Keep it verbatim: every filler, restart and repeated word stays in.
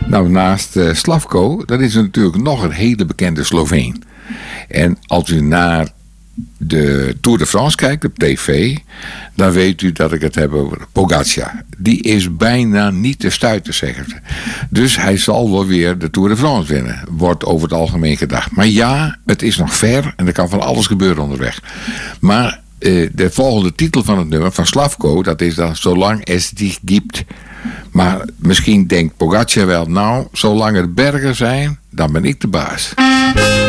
Nou, naast uh, Slavko, dat is er natuurlijk nog een hele bekende Sloveen. En als u naar de Tour de France kijkt op tv, dan weet u dat ik het heb over Pogacar. Die is bijna niet te stuiten, zeggen ze. Dus hij zal wel weer de Tour de France winnen, wordt over het algemeen gedacht. Maar ja, het is nog ver en er kan van alles gebeuren onderweg. Maar uh, de volgende titel van het nummer van Slavko, dat is dan Zolang es dich gibt. Maar misschien denkt Pogacar wel, nou, zolang er bergen zijn, dan ben ik de baas.